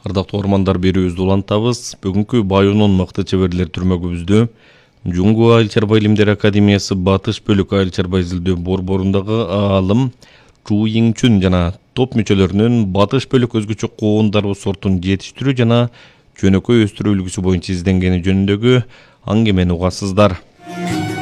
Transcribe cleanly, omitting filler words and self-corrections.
Ардактуу ормандар берүүбүздү улантабыз. Бүгүнкү Байонун мыкты чеберлер түрмөгүбүздө Жунгу Айыл чарба илимдер академиясы батыш бөлүк айыл чарба изилдөө борборундагы аалым Чу Йиңчүн жана топ мүчөлөрүнүн батыш бөлүк өзгөчө коон-дарбы сортун жетиштирүү жана жөнөкөй өстүрүү үлгүсү боюнча изденгени жөнүндөгү аңгемени угасыздар.